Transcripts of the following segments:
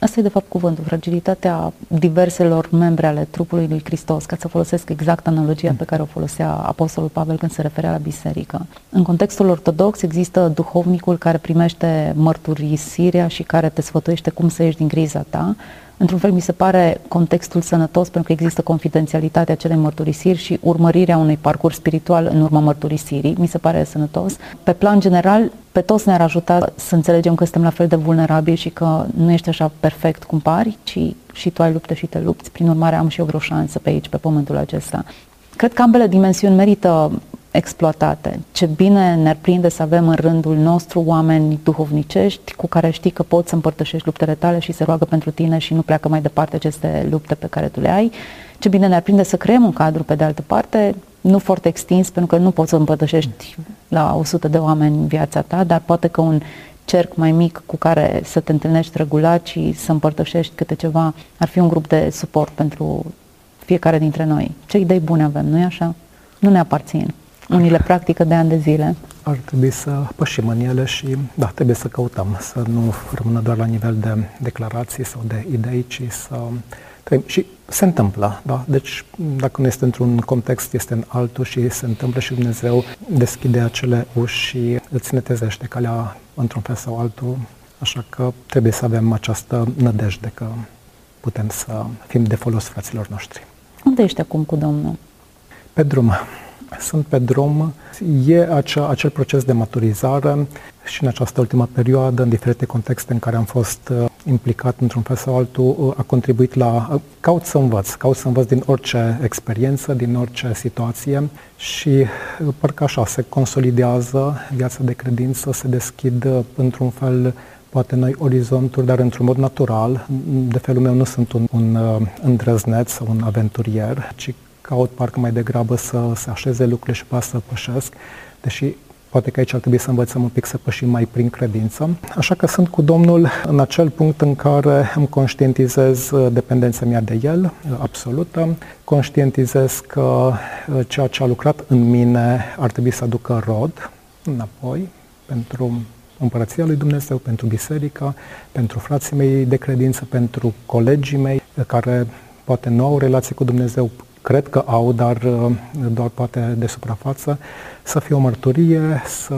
Asta e de fapt cuvântul, fragilitatea diverselor membre ale trupului lui Hristos, ca să folosesc exact analogia pe care o folosea Apostolul Pavel când se referea la biserică. În contextul ortodox există duhovnicul care primește mărturisirea și care te sfătuiește cum să ieși din criza ta. Într-un fel mi se pare contextul sănătos pentru că există confidențialitatea acelei mărturisiri și urmărirea unui parcurs spiritual în urma mărturisirii. Mi se pare sănătos. Pe plan general, pe toți ne-ar ajuta să înțelegem că suntem la fel de vulnerabili și că nu ești așa perfect cum pari, ci și tu ai luptă și te lupți. Prin urmare, am și eu vreo șansă pe aici, pe pământul acesta. Cred că ambele dimensiuni merită exploatate. Ce bine ne-ar prinde să avem în rândul nostru oameni duhovnicești cu care știi că poți să împărtășești luptele tale și se roagă pentru tine și nu pleacă mai departe aceste lupte pe care tu le ai. Ce bine ne-ar prinde să creăm un cadru, pe de altă parte, nu foarte extins, pentru că nu poți să împărtășești la 100 de oameni viața ta, dar poate că un cerc mai mic cu care să te întâlnești regulat și să împărtășești câte ceva ar fi un grup de suport pentru fiecare dintre noi. Ce idei bune avem, nu-i așa? Nu ne aparțin. Unii le practică de ani de zile. Ar trebui să pășim în ele și, da, trebuie să căutăm, să nu rămână doar la nivel de declarații sau de idei, ci să trăim. Și se întâmplă, da? Deci, dacă nu este într-un context, este în altul și se întâmplă și Dumnezeu deschide acele uși și îți netezește calea într-un fel sau altul. Așa că trebuie să avem această nădejde că putem să fim de folos fraților noștri. Unde ești acum cu Domnul? Pe drum. Sunt pe drum. E acel proces de maturizare și în această ultimă perioadă, în diferite contexte în care am fost implicat într-un fel sau altul, a contribuit la... Caut să învăț din orice experiență, din orice situație și parcă așa se consolidează viața de credință, se deschid într-un fel poate noi orizonturi, dar într-un mod natural. De felul meu nu sunt un îndrăzneț sau un aventurier, ci caut parcă mai degrabă să se așeze lucrurile și pe să pășesc, deși poate că aici ar trebui să învățăm un pic să pășim mai prin credință. Așa că sunt cu Domnul în acel punct în care îmi conștientizez dependența mea de El, absolută, conștientizez că ceea ce a lucrat în mine ar trebui să aducă rod înapoi pentru Împărăția lui Dumnezeu, pentru biserică, pentru frații mei de credință, pentru colegii mei care poate nu au relație cu Dumnezeu, cred că au, dar doar poate de suprafață, să fie o mărturie, să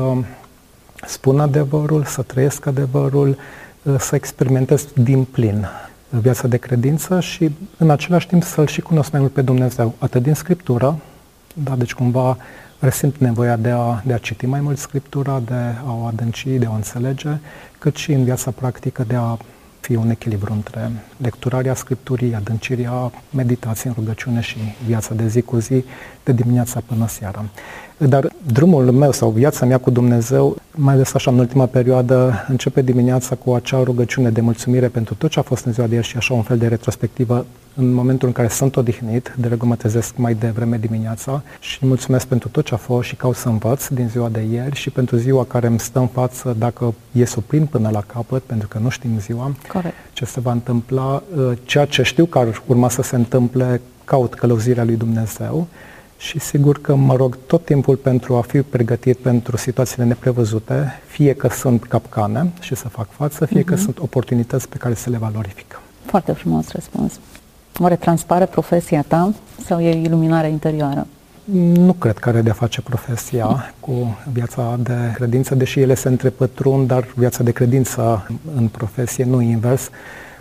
spun adevărul, să trăiesc adevărul, să experimentez din plin viața de credință și în același timp să-L și cunosc mai mult pe Dumnezeu, atât din Scriptură, da, deci cumva resimt nevoia de a citi mai mult Scriptura, de a o adânci, de a o înțelege, cât și în viața practică de a fi un echilibru între lecturarea Scripturii, adâncirea meditației în rugăciune și viața de zi cu zi, de dimineața până seara. Dar drumul meu sau viața mea cu Dumnezeu, mai ales așa în ultima perioadă, începe dimineața cu acea rugăciune de mulțumire pentru tot ce a fost în ziua de ieri și așa un fel de retrospectivă în momentul în care sunt odihnit, de regulă mă trezesc mai devreme dimineața și mulțumesc pentru tot ce a fost și caut să învăț din ziua de ieri și pentru ziua care îmi stă în față, dacă e să o prind până la capăt, pentru că nu știm ziua, corect, ce se va întâmpla, ceea ce știu că ar urma să se întâmple, caut călăuzirea lui Dumnezeu și sigur că mă rog tot timpul pentru a fi pregătit pentru situațiile neprevăzute, fie că sunt capcane și să fac față, fie că sunt oportunități pe care să le valorific. Foarte frumos răspuns. Oare transpare profesia ta sau e iluminarea interioară? Nu cred că are de-a face profesia cu viața de credință, deși ele se întrepătrund, dar viața de credință în profesie, nu invers.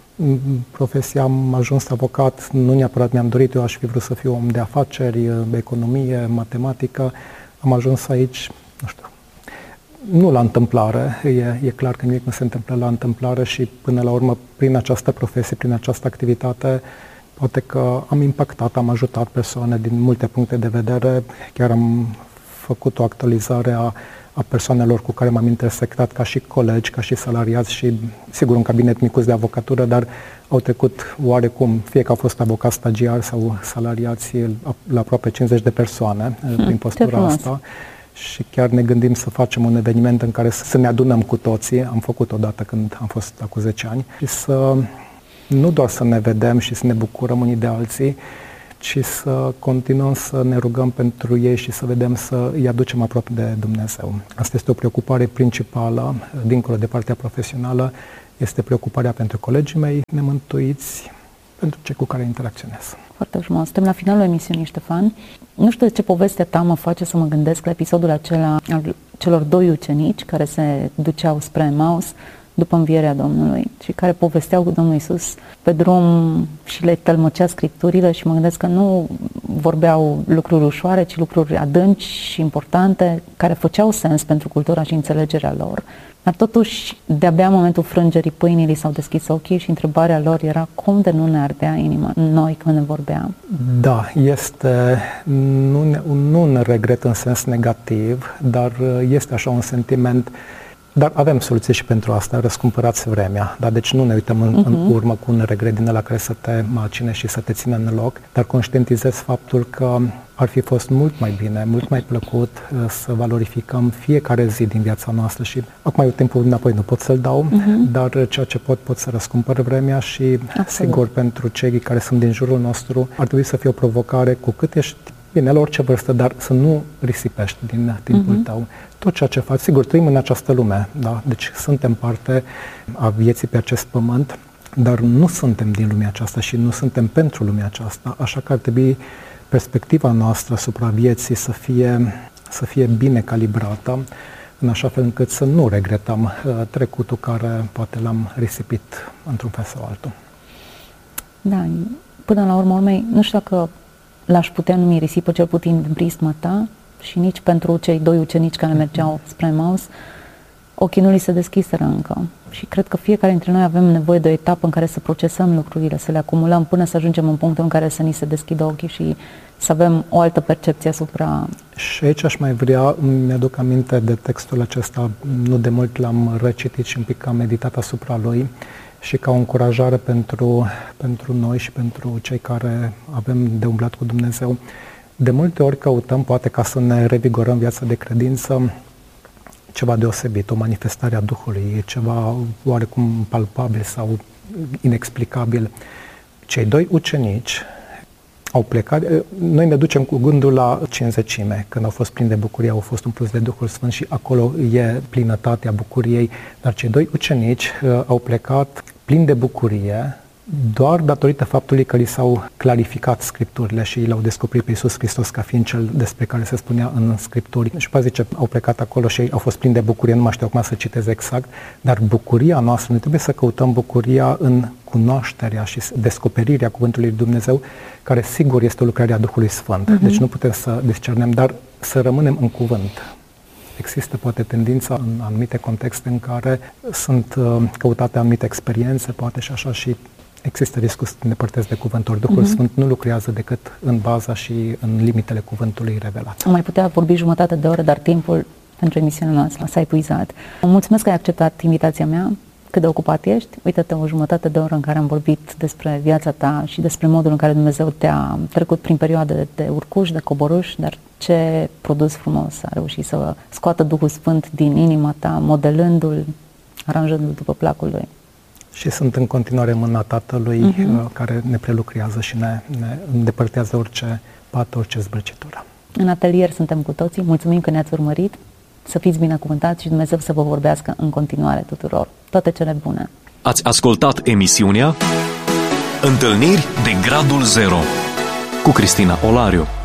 Profesia am ajuns avocat, nu neapărat mi-am dorit, eu aș fi vrut să fiu om de afaceri, economie, matematică. Am ajuns aici, nu știu, nu la întâmplare, e clar că nimic nu se întâmplă la întâmplare și până la urmă, prin această profesie, prin această activitate, poate că am impactat, am ajutat persoane din multe puncte de vedere, chiar am făcut o actualizare a persoanelor cu care m-am intersectat ca și colegi, ca și salariați și, sigur, un cabinet micuț de avocatură, dar au trecut oarecum, fie că au fost avocați stagiari sau salariați, la aproape 50 de persoane prin postura asta. Și chiar ne gândim să facem un eveniment în care să ne adunăm cu toții, am făcut odată când am fost acum 10 ani, și să nu doar să ne vedem și să ne bucurăm unii de alții, ci să continuăm să ne rugăm pentru ei și să vedem să îi aducem aproape de Dumnezeu. Asta este o preocupare principală, dincolo de partea profesională, este preocuparea pentru colegii mei nemântuiți, pentru cei cu care interacționez. Foarte frumos. Suntem la finalul emisiunii, Ștefan. Nu știu de ce povestea ta mă face să mă gândesc la episodul acela al celor doi ucenici care se duceau spre Emaus după învierea Domnului și care povesteau cu Domnul Iisus pe drum și le tălmăcea Scripturile și mă gândesc că nu vorbeau lucruri ușoare, ci lucruri adânci și importante care făceau sens pentru cultura și înțelegerea lor. Dar totuși, de-abia în momentul frângerii pâinii li s-au deschis ochii și întrebarea lor era cum de nu ne ardea inima noi când ne vorbeam? Da, este nu un regret în sens negativ, dar este așa un sentiment. Dar avem soluție și pentru asta, răscumpărați vremea. Da? Deci nu ne uităm în urmă cu un regret din ăla care să te macine și să te țină în loc, dar conștientizez faptul că ar fi fost mult mai bine, mult mai plăcut să valorificăm fiecare zi din viața noastră și acum eu timpul înapoi nu pot să-l dau, dar ceea ce pot să răscumpăr vremea și absolut. Sigur pentru cei care sunt din jurul nostru ar trebui să fie o provocare cu cât ești bine, la orice vârstă, dar să nu risipești din timpul tău. Tot ceea ce faci, sigur, trăim în această lume, da? Deci suntem parte a vieții pe acest pământ, dar nu suntem din lumea aceasta și nu suntem pentru lumea aceasta, așa că ar trebui perspectiva noastră asupra vieții să fie bine calibrată, în așa fel încât să nu regretăm trecutul care poate l-am risipit într-un fel sau altul. Da, până la urmă, nu știu dacă l-aș putea numi risipă, cel puțin din prisma ta, și nici pentru cei doi ucenici care mergeau spre Emaus, ochii nu li se deschiseră încă. Și cred că fiecare dintre noi avem nevoie de o etapă în care să procesăm lucrurile, să le acumulăm până să ajungem în punctul în care să ni se deschidă ochii și să avem o altă percepție asupra... Și aici aș mai vrea, mi-aduc aminte de textul acesta, nu de mult l-am recitit și un pic am meditat asupra lui, și ca o încurajare pentru noi și pentru cei care avem de umblat cu Dumnezeu. De multe ori căutăm, poate ca să ne revigorăm viața de credință, ceva deosebit, o manifestare a Duhului, ceva oarecum palpabil sau inexplicabil. Cei doi ucenici au plecat, noi ne ducem cu gândul la Cincizecime, când au fost plini de bucurie, au fost umpluți de Duhul Sfânt și acolo e plinătatea bucuriei, dar cei doi ucenici au plecat plini de bucurie doar datorită faptului că li s-au clarificat Scripturile și l-au descoperit pe Iisus Hristos ca fiind cel despre care se spunea în Scripturi. Și pe zice, au plecat acolo și au fost plini de bucurie, nu mai știu acum să citez exact, dar bucuria noastră, noi trebuie să căutăm bucuria în cunoașterea și descoperirea Cuvântului Lui Dumnezeu, care sigur este o lucrare a Duhului Sfânt. Deci nu putem să discernem, dar să rămânem în cuvânt. Există poate tendința în anumite contexte în care sunt căutate anumite experiențe, poate și așa, și există riscul să te îndepărtezi de cuvântul. Duhul Sfânt nu lucrează decât în baza și în limitele cuvântului revelat. Am mai putea vorbi jumătate de oră, dar timpul pentru emisiunea noastră s-a epuizat. Mulțumesc că ai acceptat invitația mea, cât de ocupat ești. Uite-te, o jumătate de oră în care am vorbit despre viața ta și despre modul în care Dumnezeu te-a trecut prin perioade de urcuși, de coborâși, dar ce produs frumos a reușit să scoată Duhul Sfânt din inima ta, modelându-l, aranjându-l după placul Lui. Și sunt în continuare mâna Tatălui care ne prelucrează și ne îndepărtează orice pată, orice zbârcitură. În atelier suntem cu toții. Mulțumim că ne-ați urmărit. Să fiți binecuvântați și Dumnezeu să vă vorbească în continuare tuturor. Toate cele bune! Ați ascultat emisiunea Întâlniri de Gradul Zero cu Cristina Olariu.